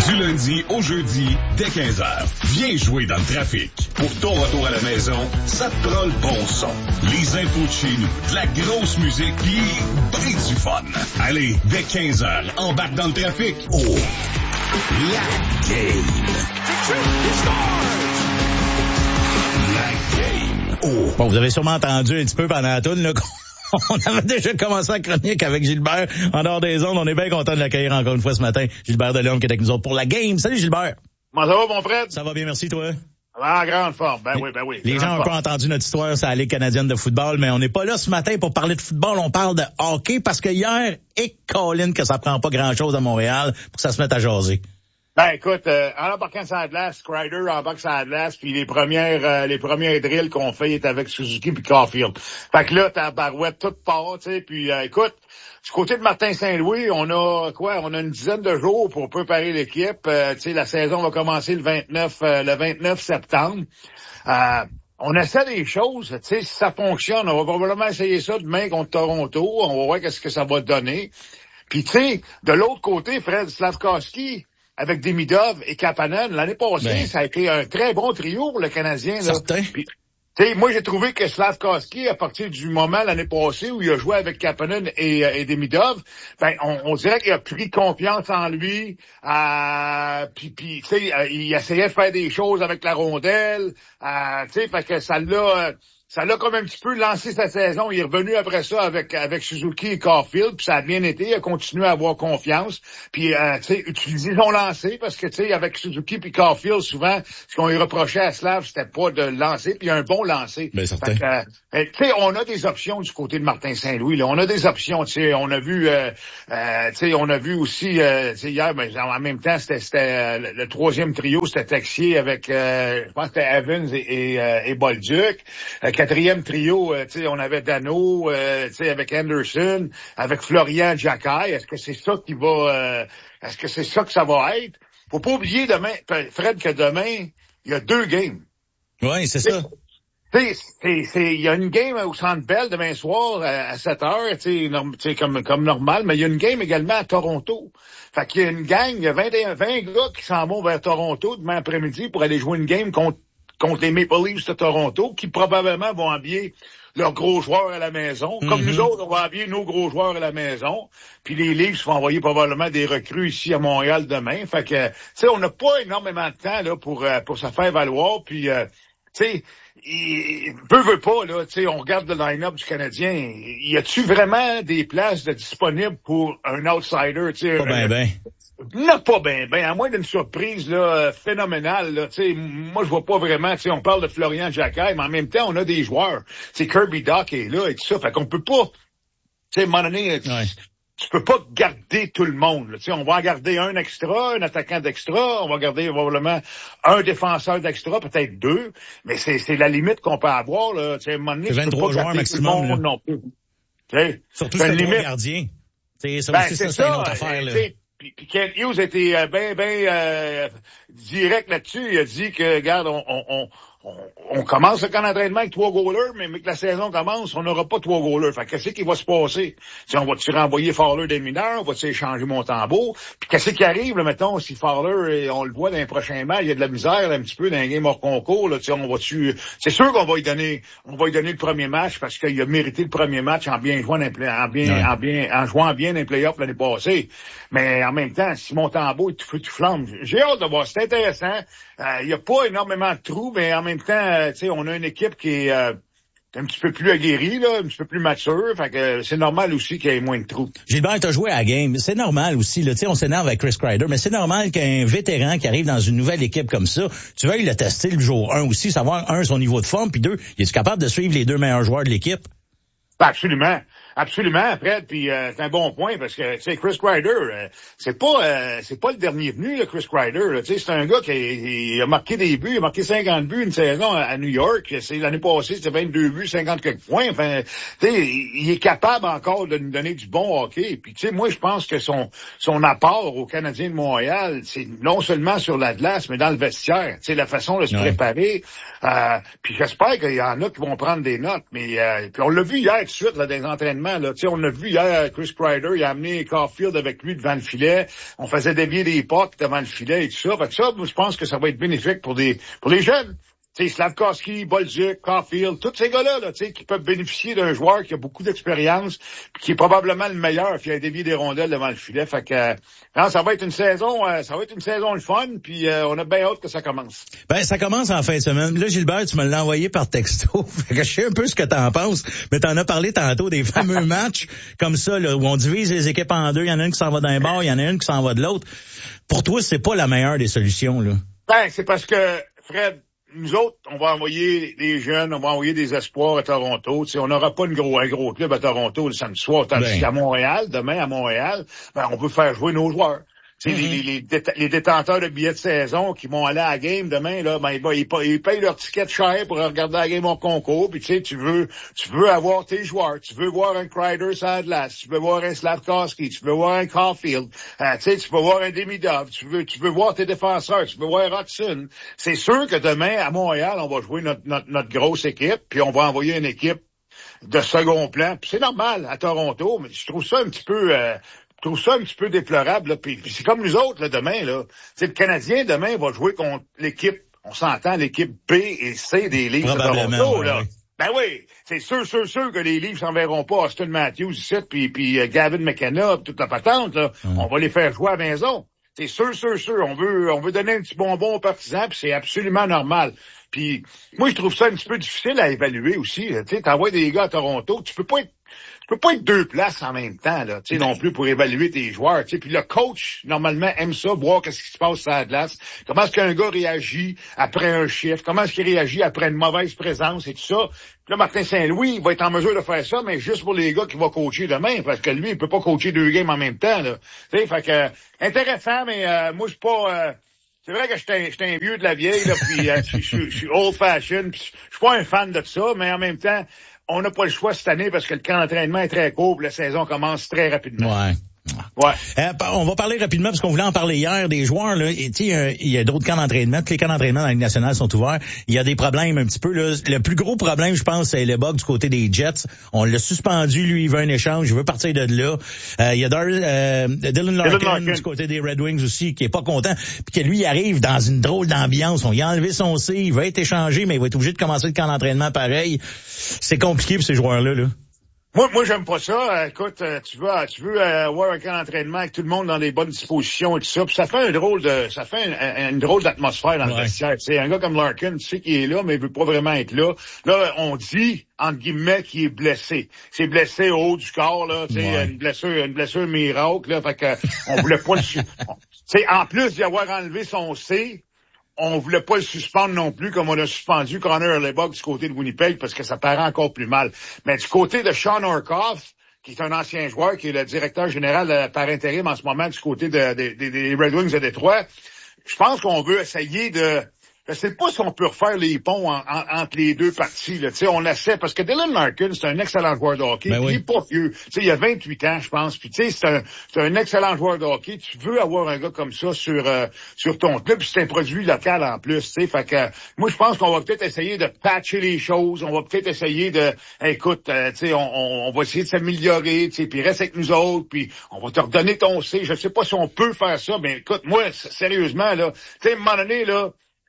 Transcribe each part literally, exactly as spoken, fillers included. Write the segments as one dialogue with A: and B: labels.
A: Du lundi au jeudi, dès quinze heures. Viens jouer dans le trafic. Pour ton retour à la maison, ça te prend le bon son. Les infos de chez nous, de la grosse musique, pis ben du fun. Allez, dès quinze heures, embarque dans le trafic. Oh, la game. La game. Oh.
B: Bon, vous avez sûrement entendu un petit peu pendant la toune, là, on avait déjà commencé la chronique avec Gilbert en dehors des ondes. On est bien content de l'accueillir encore une fois ce matin. Gilbert Delhomme qui est avec nous autres pour la game. Salut Gilbert.
C: Comment ça va, mon frère?
B: Ça va bien, merci, toi?
C: En grande forme, ben oui, ben oui.
B: Les gens ont un peu entendu notre histoire sur la Ligue canadienne de football, mais on n'est pas là ce matin pour parler de football, on parle de hockey parce que hier, et Colin, que ça prend pas grand-chose à Montréal pour que ça se mette à jaser.
C: Ben écoute, euh, en embarquant sur la glace, Crider embarque sur la glace, puis les premières euh, les premières drills qu'on fait est avec Suzuki puis Caulfield. Fait que là, ta barouette toute part, tu sais, puis euh, écoute, du côté de Martin Saint-Louis, on a quoi? On a une dizaine de jours pour préparer l'équipe. Euh, tu sais, la saison va commencer le vingt-neuf euh, le vingt-neuf septembre. Euh, on essaie des choses, tu sais, si ça fonctionne, on va probablement essayer ça demain contre Toronto. On va voir qu'est-ce que ça va donner. Puis tu sais, de l'autre côté, Fred Slavkovski, avec Demidov et Kapanen, l'année passée, ben, ça a été un très bon trio pour le Canadien. Là.
B: Certain.
C: Puis, t'sais, moi, j'ai trouvé que Slavkovski, à partir du moment l'année passée où il a joué avec Kapanen et, et Demidov, ben, on, on dirait qu'il a pris confiance en lui. Euh, puis, puis, tu sais, il essayait de faire des choses avec la rondelle. Euh, tu sais, fait que ça l'a... Ça l'a comme un petit peu lancé sa saison. Il est revenu après ça avec avec Suzuki et Caulfield, puis ça a bien été. Il a continué à avoir confiance. Puis, euh, tu sais, utiliser son lancer, parce que, tu sais, avec Suzuki et Caulfield, souvent, ce qu'on lui reprochait à Slav, c'était pas de lancer, puis il y a un bon lancer.
B: Ben, certain.
C: Euh, tu sais, on a des options du côté de Martin Saint-Louis. Là. On a des options, tu sais. On a vu, euh, euh, tu sais, on a vu aussi, euh, tu sais, hier, ben, en même temps, c'était, c'était euh, le troisième trio, c'était Texier avec, euh, je pense que c'était Evans et, et, euh, et Bolduc. Euh, Quatrième trio, euh, tu sais, on avait Dano, euh, tu sais, avec Anderson, avec Florian Jacquet. Est-ce que c'est ça qui va, euh, est-ce que c'est ça que ça va être? Faut pas oublier demain, Fred, que demain, il y a deux games.
B: Oui, c'est ça.
C: Tu sais, c'est, il y a une game au Centre Bell demain soir à, à sept heures, tu sais, comme, comme normal, mais il y a une game également à Toronto. Fait qu'il y a une gang, il y a vingt et un, vingt gars qui s'en vont vers Toronto demain après-midi pour aller jouer une game contre contre les Maple Leafs de Toronto, qui probablement vont habiller leurs gros joueurs à la maison. Mm-hmm. Comme nous autres, on va habiller nos gros joueurs à la maison. Puis les Leafs vont envoyer probablement des recrues ici à Montréal demain. Fait que, tu sais, on n'a pas énormément de temps là pour euh, pour se faire valoir. Puis, euh, tu sais, il veut, veut pas, là, tu sais, on regarde le line-up du Canadien. Y a-tu vraiment des places de disponibles pour un outsider, tu sais?
B: Pas ben, ben.
C: Non, pas bien, ben, à moins d'une surprise là phénoménale. Là, tu sais, moi je vois pas vraiment. Tu sais, on parle de Florian Jacquet, mais en même temps, on a des joueurs. C'est Kirby Dach est là et tout ça. Fait qu'on peut pas. Tu sais, à un moment donné, tu, ouais. tu peux pas garder tout le monde. Tu sais, on va en garder un extra, un attaquant d'extra. On va garder probablement un défenseur d'extra, peut-être deux. Mais c'est c'est la limite qu'on peut avoir. Là. Tu sais, à un moment donné,
B: c'est vingt-trois joueurs maximum. Là.
C: Non plus. Tu sais,
B: surtout c'est le gardien. C'est ça
C: ben,
B: aussi,
C: c'est
B: ça,
C: ça,
B: c'est une autre affaire. Là.
C: Puis, puis Ken Hughes était euh, bien, bien euh, direct là-dessus. Il a dit que, regarde, on, on, on, on, on commence le camp d'entraînement avec trois goalers, mais, mais que la saison commence, on n'aura pas trois goalers. Fait qu'est-ce qui va se passer? T'sais, on va-tu renvoyer Fowler des mineurs? On va-tu échanger Montembeau? Puis qu'est-ce qui arrive, là, mettons, si Fowler, on le voit dans les prochains matchs, il y a de la misère là, un petit peu dans les games hors concours, là, on va-tu... C'est sûr qu'on va lui donner on va lui donner le premier match parce qu'il a mérité le premier match en bien jouant en bien, ouais. en bien, en jouant bien dans les playoffs l'année passée. Mais en même temps, si Montembeau est tout feu, tout flamme, j'ai hâte de voir. C'est intéressant. Il euh, n'y a pas énormément de trous, mais en même temps, euh, tu sais, on a une équipe qui est euh, un petit peu plus aguerrie, là, un petit peu plus mature. Fait que euh, c'est normal aussi qu'il y ait moins de trous.
B: Gilbert, t'as joué à la game. C'est normal aussi, là. Tu sais, on s'énerve avec Chris Kreider, mais c'est normal qu'un vétéran qui arrive dans une nouvelle équipe comme ça, tu veuilles le tester le jour un aussi, savoir, un, son niveau de forme, puis deux, il est capable de suivre les deux meilleurs joueurs de l'équipe?
C: Ben absolument. Absolument, Fred, puis euh, c'est un bon point parce que tu sais Chris Kreider, euh, c'est pas euh, c'est pas le dernier venu là, Chris Kreider, tu sais c'est un gars qui a, il a marqué des buts, il a marqué cinquante buts une saison à, à New York, c'est l'année passée, c'était vingt-deux buts, cinquante quelques points, enfin tu sais il est capable encore de nous donner du bon hockey. Puis tu sais moi je pense que son son apport aux Canadiens de Montréal, c'est non seulement sur la glace mais dans le vestiaire, tu sais la façon de se ouais. préparer. Euh, puis j'espère qu'il y en a qui vont prendre des notes, mais euh, puis on l'a vu hier tout de suite là, dans les entraînements d'entraînement, là. Tu sais, on a vu hier, Chris Kreider, il a amené Caulfield avec lui devant le filet. On faisait dévier des potes devant le filet et tout ça. Fait que ça, je pense que ça va être bénéfique pour des, pour les jeunes. Tu sais, Slavkovski, Bolduc, Caulfield, tous ces gars-là, là, tu sais, qui peuvent bénéficier d'un joueur qui a beaucoup d'expérience, puis qui est probablement le meilleur, qui a dévié des rondelles devant le filet. Fait que, euh, non, ça va être une saison, euh, ça va être une saison le fun, puis euh, on a bien hâte que ça commence.
B: Ben, ça commence en fin de semaine. Là, Gilbert, tu me l'as envoyé par texto. Fait que je sais un peu ce que t'en penses, mais t'en as parlé tantôt des fameux matchs comme ça, là, où on divise les équipes en deux. Il y en a une qui s'en va d'un bord, il y en a une qui s'en va de l'autre. Pour toi, c'est pas la meilleure des solutions, là.
C: Ben, c'est parce que, Fred, nous autres, on va envoyer des jeunes, on va envoyer des espoirs à Toronto. Tu sais, on n'aura pas une gros, un gros club à Toronto le samedi soir, tandis ben. qu'à Montréal, demain à Montréal, ben, on peut faire jouer nos joueurs. Tu sais, mm-hmm. les, les, les, les détenteurs de billets de saison qui vont aller à la game demain, là, ben, ils, ils payent leur ticket cher pour regarder la game au concours. Puis tu sais, tu veux, tu veux avoir tes joueurs. Tu veux voir un Kreider sur la glace. Tu veux voir un Slavkovski. Tu veux voir un Caulfield. Euh, tu sais, tu veux voir un Demidov. Tu veux, tu veux voir tes défenseurs. Tu veux voir Hudson. C'est sûr que demain, à Montréal, on va jouer notre, notre, notre grosse équipe. Puis on va envoyer une équipe de second plan. Puis c'est normal à Toronto, mais je trouve ça un petit peu... Euh, Je trouve ça un petit peu déplorable, là. Puis, puis c'est comme nous autres, là, demain, là. C'est le Canadien, demain, va jouer contre l'équipe, on s'entend, l'équipe B et C des Leafs de Toronto, là. Oui. Ben oui, c'est sûr, sûr, sûr que les Leafs s'enverront pas Austin Matthews ici, puis, puis uh, Gavin McKenna, toute la patente, là. Mm. On va les faire jouer à la maison. C'est sûr, sûr, sûr. On veut, on veut donner un petit bonbon aux partisans, puis c'est absolument normal. Puis, moi, je trouve ça un petit peu difficile à évaluer aussi, là. Tu sais, t'envoies des gars à Toronto, tu peux pas être Tu peux pas être deux places en même temps, là, tu sais, non plus pour évaluer tes joueurs, tu sais. Puis le coach, normalement, aime ça, voir qu'est-ce qui se passe sur la glace. Comment est-ce qu'un gars réagit après un chiffre? Comment est-ce qu'il réagit après une mauvaise présence et tout ça? Puis là, Martin Saint-Louis, il va être en mesure de faire ça, mais juste pour les gars qui vont coacher demain, parce que lui, il peut pas coacher deux games en même temps, là. Tu sais, fait que, euh, intéressant, mais euh, moi, je suis pas... Euh, c'est vrai que j'étais un vieux de la vieille, là, puis euh, je suis old-fashioned, puis je suis pas un fan de ça, mais en même temps, on n'a pas le choix cette année parce que le camp d'entraînement est très court, puis la saison commence très rapidement.
B: Ouais.
C: Ouais.
B: Euh, on va parler rapidement parce qu'on voulait en parler hier des joueurs là. Et tu sais, il y a d'autres camps d'entraînement. Tous les camps d'entraînement dans la Ligue nationale sont ouverts. Il y a des problèmes un petit peu là. Le plus gros problème, je pense, c'est Lebog du côté des Jets. On l'a suspendu. Lui, il veut un échange. Il veut partir de là. Euh, il y a Dar euh, Dylan Larkin, Dylan Larkin du côté des Red Wings aussi qui est pas content. Puis que lui, il arrive dans une drôle d'ambiance. On lui a enlevé son C. Il va être échangé, mais il va être obligé de commencer le camp d'entraînement pareil. C'est compliqué pour ces joueurs-là, là.
C: Moi, moi, j'aime pas ça. Écoute, tu veux, tu veux avoir un camp d'entraînement avec tout le monde dans des bonnes dispositions et tout ça. Puis ça fait un drôle de, ça fait une, une drôle d'atmosphère dans ouais. le vestiaire. Tu sais, un gars comme Larkin, tu sais qu'il est là, mais il veut pas vraiment être là. Là, on dit, entre guillemets, qu'il est blessé. C'est blessé au haut du corps, là. Tu sais, ouais. une blessure, une blessure miracle, là. Fait que, on voulait pas le, tu sais, en plus d'y avoir enlevé son C, on voulait pas le suspendre non plus comme on a suspendu Connor Hellebuyck du côté de Winnipeg parce que ça paraît encore plus mal. Mais du côté de Sean Orkoff, qui est un ancien joueur, qui est le directeur général par intérim en ce moment du côté de, de, de, des Red Wings de Détroit, je pense qu'on veut essayer de... Je sais pas si on peut refaire les ponts en, en, entre les deux parties. Là. Tu sais, on essaie, parce que Dylan Larkin, c'est un excellent joueur de hockey. Ben oui. Il est pas vieux. Tu sais, il a vingt-huit ans, je pense. Puis tu sais, c'est un, c'est un excellent joueur de hockey. Tu veux avoir un gars comme ça sur euh, sur ton club. Puis c'est un produit local en plus. Tu sais, fait que euh, moi, je pense qu'on va peut-être essayer de patcher les choses. On va peut-être essayer de, écoute, euh, tu sais, on, on, on va essayer de s'améliorer. Tu sais, puis reste avec nous autres. Puis on va te redonner ton C. Je sais pas si on peut faire ça, mais écoute, moi, sérieusement là, tu sais, à un moment donné là.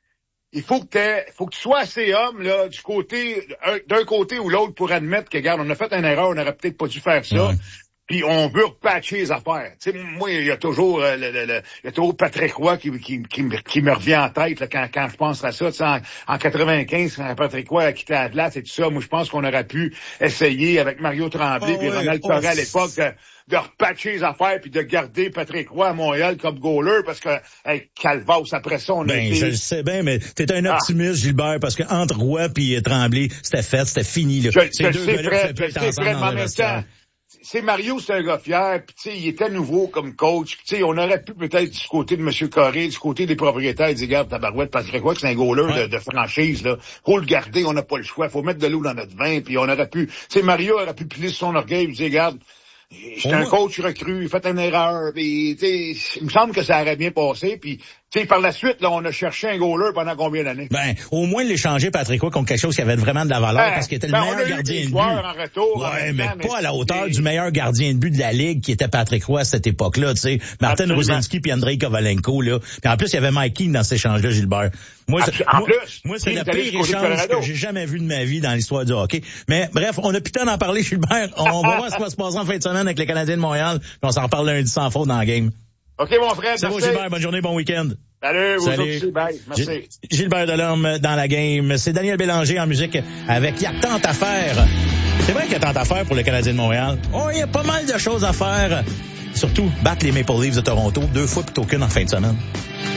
C: Il faut que t'aies, faut que tu sois assez homme, là, du côté, d'un côté ou l'autre pour admettre que, regarde, on a fait une erreur, on n'aurait peut-être pas dû faire ça. Ouais. Puis on veut repatcher les affaires. Tu sais, moi, il y a toujours, euh, le, le, le, il y a toujours Patrick Roy qui, qui, qui, qui me revient en tête, là, quand, quand je pense à ça. Tu sais, en, en quatre-vingt-quinze, quand Patrick Roy a quitté Atlas et tout ça, moi, je pense qu'on aurait pu essayer avec Mario Tremblay oh, et ouais, Ronald oh, Torre à l'époque de, de repatcher les affaires puis de garder Patrick Roy à Montréal comme goaler parce que, hey, Calvas, après ça, on a
B: ben,
C: été...
B: je le sais bien, mais t'es un optimiste, ah. Gilbert, parce que entre Roy puis Tremblay, c'était fait, c'était fini, là.
C: Je, je le sais, Fred, je le sais, Fred, mais en même temps, c'est Mario, c'est un gars fier, puis tu sais, il était nouveau comme coach, puis tu sais, on aurait pu peut-être du côté de M. Corré, du côté des propriétaires, dire, regarde, tabarouette, Patrick Roy, c'est un goaler ouais. de, de franchise, là. Faut le garder, on n'a pas le choix, faut mettre de l'eau dans notre vin, puis on aurait pu, tu sais, Mario aurait pu plier son orgueil, puis dire, regarde, j'étais un coach recru, faites une erreur, puis tu sais, il me semble que ça aurait bien passé, puis Tu sais, par la suite, là, on a cherché un goaler pendant combien d'années?
B: Ben, au moins l'échanger, Patrick Roy, contre quelque chose qui avait vraiment de la valeur,
C: ben,
B: parce qu'il était le
C: ben,
B: meilleur gardien de but. En retour, ouais, en mais temps, pas mais à la hauteur mais... du meilleur gardien de but de la Ligue, qui était Patrick Roy à cette époque-là, tu sais. Martin Ruzinski puis Andrei Kovalenko, là. Puis en plus, il y avait Mike King dans cet échange-là, Gilbert. Moi, c'est,
C: en
B: moi,
C: plus,
B: moi, c'est le pire échange que j'ai jamais vu de ma vie dans l'histoire du hockey. Mais bref, on a plus le temps d'en parler, Gilbert. On va voir ce qui va se passer en fin de semaine avec les Canadiens de Montréal, puis on s'en reparle lundi sans faute dans la game.
C: OK, mon frère,
B: c'est bon, Gilbert. Bonne journée, bon week-end.
C: Salut, vous Salut. Aussi, bye. Merci.
B: Gilbert Delorme dans la game. C'est Daniel Bélanger en musique avec « Il y a tant à faire ». C'est vrai qu'il y a tant à faire pour le Canadien de Montréal. Oh, il y a pas mal de choses à faire. Surtout, battre les Maple Leafs de Toronto deux fois plutôt qu'une en fin de semaine.